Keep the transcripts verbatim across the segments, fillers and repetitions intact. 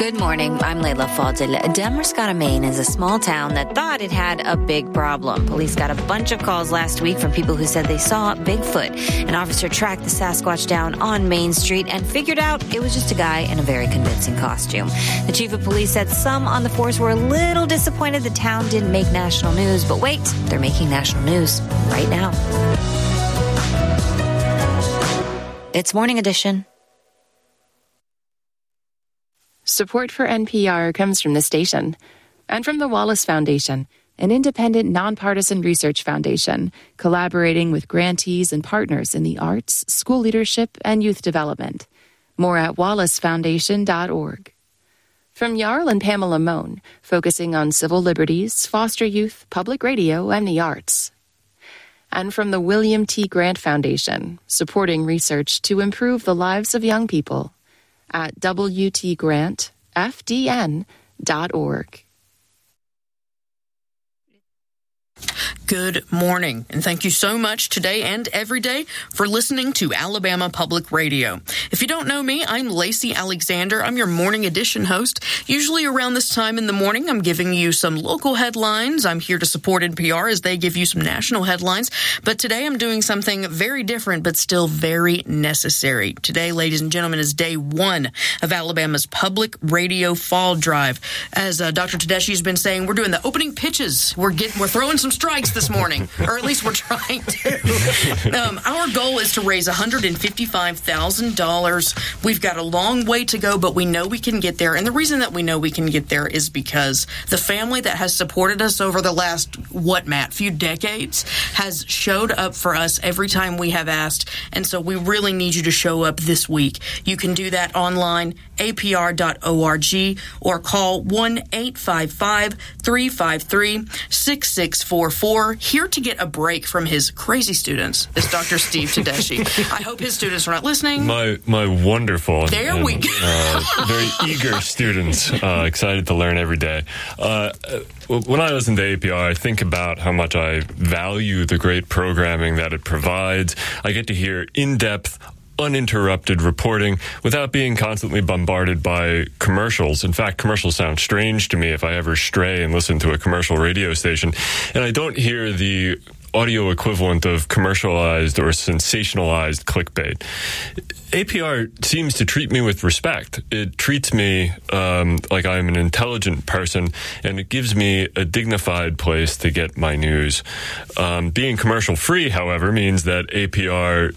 Good morning. I'm Layla Fadil. Damariscotta, Maine is a small town that thought it had a big problem. Police got a bunch of calls last week from people who said they saw Bigfoot. An officer tracked the Sasquatch down on Main Street and figured out it was just a guy in a very convincing costume. The chief of police said some on the force were a little disappointed the town didn't make national news. But wait, they're making national news right now. It's Morning Edition. Support for N P R comes from the station and from the Wallace Foundation, an independent, nonpartisan research foundation collaborating with grantees and partners in the arts, school leadership, and youth development. More at wallace foundation dot org. From Jarl and Pamela Mohn, focusing on civil liberties, foster youth, public radio, and the arts. And from the William T. Grant Foundation, supporting research to improve the lives of young people. At w t grant f d n dot org. Good morning, and thank you so much today and every day for listening to Alabama Public Radio. If you don't know me, I'm Lacey Alexander. I'm your Morning Edition host. Usually around this time in the morning, I'm giving you some local headlines. I'm here to support N P R as they give you some national headlines. But today I'm doing something very different, but still very necessary. Today, ladies and gentlemen, is day one of Alabama's Public Radio Fall Drive. As uh, Doctor Tedeschi has been saying, we're doing the opening pitches. We're getting, we're throwing some strikes this morning, or at least we're trying to. Um, our goal is to raise one hundred fifty-five thousand dollars. We've got a long way to go, but we know we can get there. And the reason that we know we can get there is because the family that has supported us over the last, what, Matt, few decades, has showed up for us every time we have asked. And so we really need you to show up this week. You can do that online, a p r dot org, or call one eight five five, three five three, six six four four. Here to get a break from his crazy students is Doctor Steve Tedeschi. I hope his students are not listening. My my wonderful, there and, we go. uh, very eager students, uh, excited to learn every day. Uh, when I listen to A P R, I think about how much I value the great programming that it provides. I get to hear in-depth, uninterrupted reporting without being constantly bombarded by commercials. In fact, commercials sound strange to me if I ever stray and listen to a commercial radio station. And I don't hear the audio equivalent of commercialized or sensationalized clickbait. A P R seems to treat me with respect. It treats me um, like I'm an intelligent person, and it gives me a dignified place to get my news. Um, being commercial-free, however, means that A P R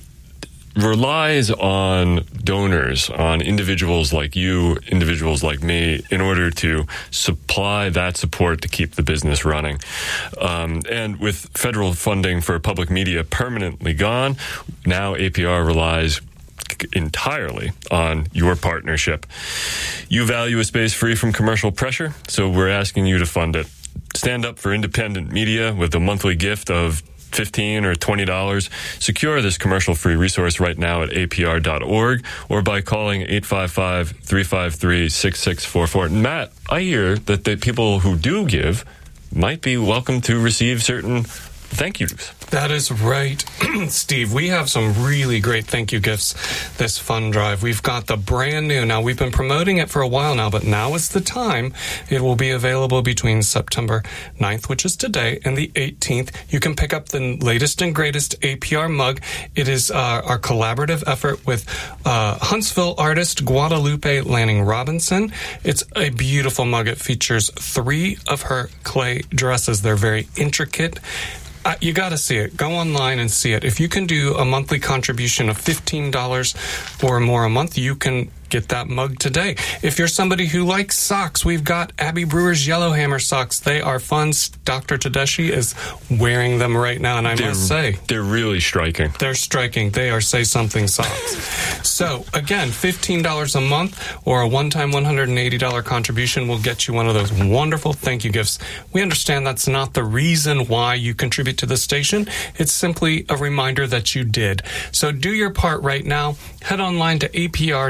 relies on donors, on individuals like you, individuals like me, in order to supply that support to keep the business running. Um, and with federal funding for public media permanently gone, now A P R relies entirely on your partnership. You value a space free from commercial pressure, so we're asking you to fund it. Stand up for independent media with a monthly gift of fifteen dollars or twenty dollars. Secure this commercial-free resource right now at a p r dot org or by calling eight five five, three five three, six six four four. Matt, I hear that the people who do give might be welcome to receive certain thank yous. That is right, Steve. We have some really great thank you gifts this fund drive. We've got the brand new. Now, we've been promoting it for a while now, but now is the time. It will be available between September ninth, which is today, and the eighteenth. You can pick up the latest and greatest A P R mug. It is uh, our collaborative effort with uh, Huntsville artist Guadalupe Lanning Robinson. It's a beautiful mug. It features three of her clay dresses. They're very intricate. Uh, you got to see it. Go online and see it. If you can do a monthly contribution of fifteen dollars or more a month, you can get that mug today. If you're somebody who likes socks, we've got Abby Brewer's Yellowhammer socks. They are fun. Doctor Tedeschi is wearing them right now, and I they're, must say, they're really striking. They're striking. They are Say Something socks. So, again, fifteen dollars a month or a one-time one hundred eighty dollars contribution will get you one of those wonderful thank you gifts. We understand that's not the reason why you contribute to the station. It's simply a reminder that you did. So do your part right now. Head online to a p r dot org.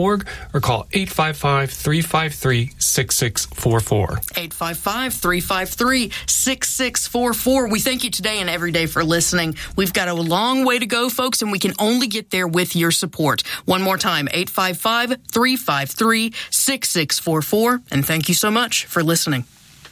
org or call eight five five, three five three, six six four four. eight five five, three five three, six six four four. We thank you today and every day for listening. We've got a long way to go, folks, and we can only get there with your support. One more time, eight five five, three five three, six six four four. And thank you so much for listening.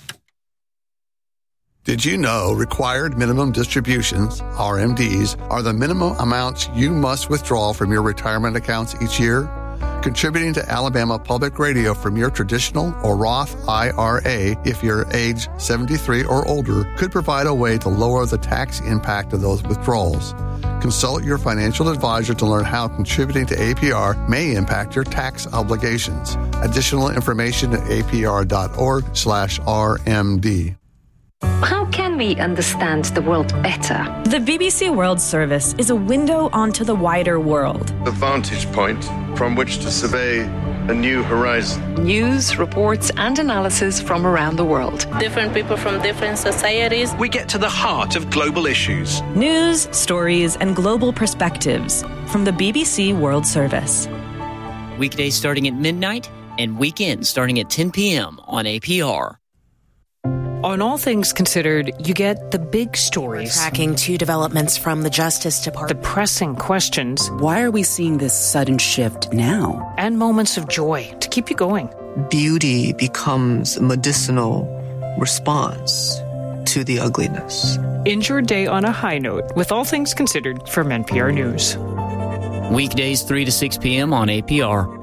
Did you know required minimum distributions, R M Ds, are the minimum amounts you must withdraw from your retirement accounts each year? Contributing to Alabama Public Radio from your traditional or Roth I R A, if you're age seventy-three or older, could provide a way to lower the tax impact of those withdrawals. Consult your financial advisor to learn how contributing to A P R may impact your tax obligations. Additional information at apr.org slash RMD. How can we understand the world better? The B B C World Service is a window onto the wider world. The vantage point from which to survey a new horizon. News, reports, and analysis from around the world. Different people from different societies. We get to the heart of global issues. News, stories, and global perspectives from the B B C World Service. Weekdays starting at midnight and weekends starting at ten p.m. on A P R. On All Things Considered, you get the big stories. We're tracking two developments from the Justice Department. The pressing questions. Why are we seeing this sudden shift now? And moments of joy to keep you going. Beauty becomes a medicinal response to the ugliness. End your day on a high note with All Things Considered from N P R News. Weekdays three to six p.m. on A P R.